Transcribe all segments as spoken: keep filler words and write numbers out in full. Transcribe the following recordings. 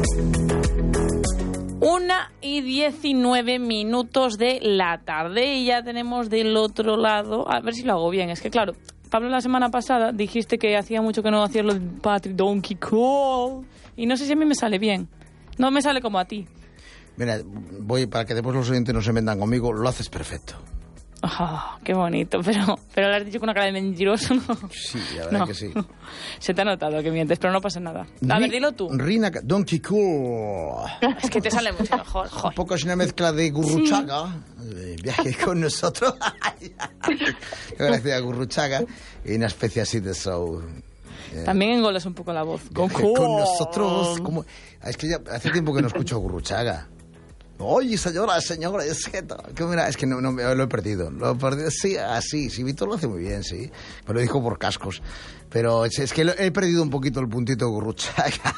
Una y diecinueve minutos de la tarde y ya tenemos del otro lado, a ver si lo hago bien, es que claro, Pablo, la semana pasada dijiste que hacía mucho que no hacías lo de Patrick Donkey Kong y no sé si a mí me sale bien, no me sale como a ti. Mira, voy para que después los oyentes no se metan conmigo, lo haces perfecto. Oh, qué bonito, pero, pero lo has dicho con una cara de mentiroso, ¿no? Sí, la verdad no. que sí. Se te ha notado que mientes, pero no pasa nada. A Ri- ver, dilo tú. Rina Donkey Kong. Es que te sale mucho mejor, Un joder. poco es una mezcla de Gurruchaga, eh, viaje con nosotros. Qué gracia, Gurruchaga, y una especie así de show. Eh, También engolas un poco la voz. viaje con nosotros. ¿Cómo? Es que ya hace tiempo que no escucho Gurruchaga. Oye, señora, señora, es que, que mira, es que no, no, lo he perdido. Lo he perdido, sí, así, sí, Víctor lo hace muy bien, sí. Me lo dijo por cascos. Pero es, es que lo, he perdido un poquito el puntito de Gurruchaga.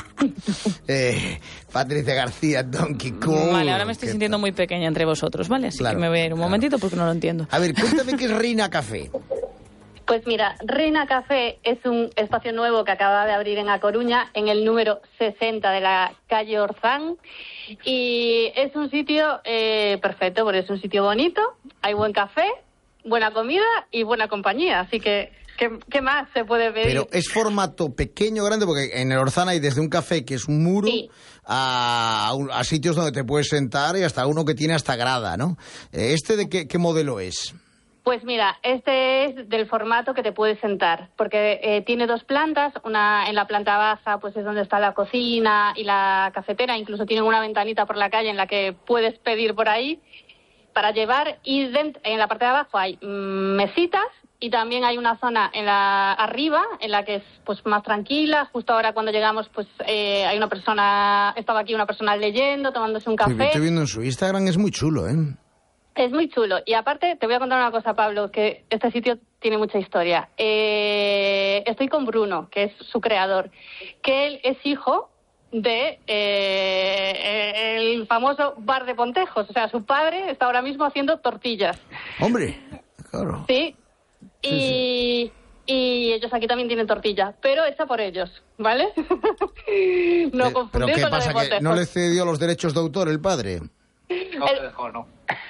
eh, Patricia García, Donkey Kong. Vale, ahora me estoy sintiendo muy pequeña entre vosotros, ¿vale? Así Claro, que me voy a ir un claro. momentito porque no lo entiendo. A ver, cuéntame qué es Reina Café. Pues mira, Reina Café es un espacio nuevo que acaba de abrir en A Coruña, en el número sesenta de la calle Orzán. Y es un sitio eh, perfecto, porque es un sitio bonito, hay buen café, buena comida y buena compañía. Así que, ¿qué, qué más se puede pedir? Pero es formato pequeño o grande, porque en el Orzán hay desde un café que es un muro Sí. a, a sitios donde te puedes sentar y hasta uno que tiene hasta grada, ¿no? ¿Este de qué, qué modelo es? Pues mira, este es del formato que te puedes sentar, porque eh, tiene dos plantas, una en la planta baja pues es donde está la cocina y la cafetera, incluso tienen una ventanita por la calle en la que puedes pedir por ahí para llevar, y dent- en la parte de abajo hay mm, mesitas y también hay una zona en la arriba en la que es pues más tranquila. Justo ahora cuando llegamos pues eh, hay una persona, estaba aquí una persona leyendo, tomándose un Uy, café. estoy viendo en su Instagram, es muy chulo, ¿eh? Es muy chulo. Y aparte, te voy a contar una cosa, Pablo, que este sitio tiene mucha historia. Eh, estoy con Bruno, que es su creador, que él es hijo de eh, el famoso bar de Pontejos. O sea, su padre está ahora mismo haciendo tortillas. Hombre, claro. Sí. Sí, Y, y ellos aquí también tienen tortilla, pero hecha por ellos, ¿vale? no Eh, ¿Pero confundir qué con lo de pasa? ¿Que Pontejos. no le cedió los derechos de autor el padre? No me dejó, no.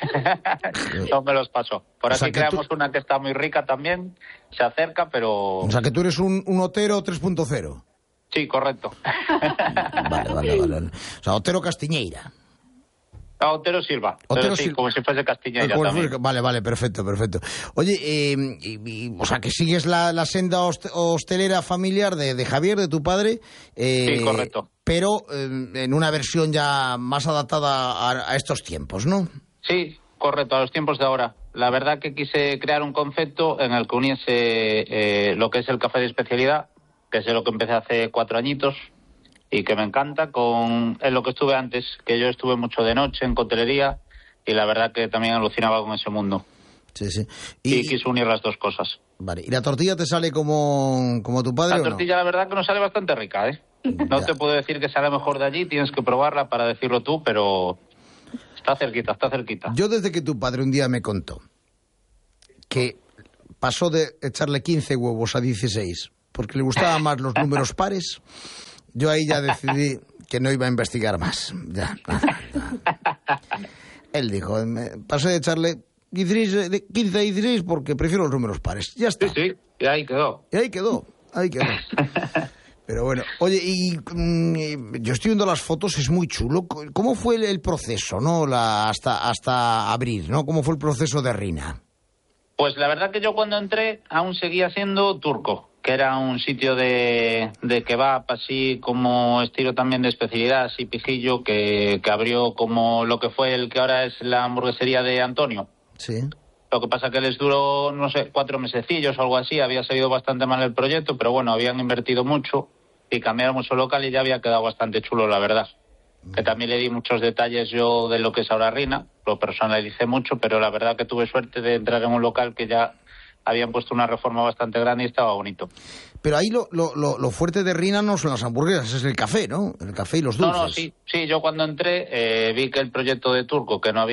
No me los pasó. Por O aquí sea, que creamos tú- una que está muy rica también, se acerca, pero... O sea, que tú eres un, un Otero tres punto cero. Sí, correcto. Vale, vale, vale. O sea, Otero Castiñeira. A Otero Silva. Otero Pero sí, Silva. como si fuese Castiñeira Como también. fue- Vale, vale, perfecto, perfecto. Oye, eh, y- y, o sea, que sigues la, la senda host- hostelera familiar de, de Javier, de tu padre. eh, Sí, correcto. Pero eh, en una versión ya más adaptada a, a estos tiempos, ¿no? Sí, correcto, a los tiempos de ahora. La verdad que quise crear un concepto en el que uniese eh, lo que es el café de especialidad, que es de lo que empecé hace cuatro añitos y que me encanta, con en lo que estuve antes, que yo estuve mucho de noche en cotelería y la verdad que también alucinaba con ese mundo. Sí, sí. Y, quise unir las dos cosas. Vale, ¿y la tortilla te sale como, como tu padre La o no? tortilla, la verdad que nos sale bastante rica, ¿eh? No Ya. te puedo decir que sale mejor de allí, tienes que probarla para decirlo tú, pero está cerquita, está cerquita. Yo desde que tu padre un día me contó que pasó de echarle quince huevos a dieciséis porque le gustaban más los números pares, yo ahí ya decidí que no iba a investigar más. Ya, nada, nada. Él dijo, me pasé de echarle dieciséis, de quince a dieciséis porque prefiero los números pares. Ya está. Sí, sí, y ahí quedó. Y ahí quedó, ahí quedó. Pero bueno, oye, y mm, yo estoy viendo las fotos, es muy chulo. ¿Cómo fue el, el proceso, no? La, hasta, hasta abrir, ¿no? ¿Cómo fue el proceso de Rina? Pues la verdad que yo cuando entré aún seguía siendo Turco, que era un sitio de, de kebab, así como estilo también de especialidad, así pijillo, que, que abrió como lo que fue el que ahora es la hamburguesería de Antonio. Sí. Lo que pasa que les duró, no sé, cuatro mesecillos o algo así, había salido bastante mal el proyecto, pero bueno, habían invertido mucho y cambiaron mucho local y ya había quedado bastante chulo, la verdad. Que también le di muchos detalles yo de lo que es ahora Rina, lo personalicé mucho, pero la verdad que tuve suerte de entrar en un local que ya habían puesto una reforma bastante grande y estaba bonito. Pero ahí lo, lo, lo, lo fuerte de Rina no son las hamburguesas, es el café, ¿no? El café y los No, dulces. no, sí, sí, yo cuando entré eh, vi que el proyecto de Turco, que no había